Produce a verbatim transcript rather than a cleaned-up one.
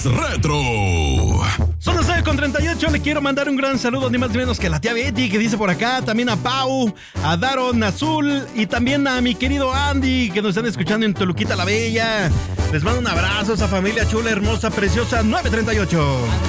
Retro. Son las nueve con treinta y ocho. Le quiero mandar un gran saludo, ni más ni menos que a la tía Betty, que dice por acá. También a Pau, a Daron Azul y también a mi querido Andy, que nos están escuchando en Toluquita la Bella. Les mando un abrazo a esa familia chula, hermosa, preciosa. nueve treinta y ocho.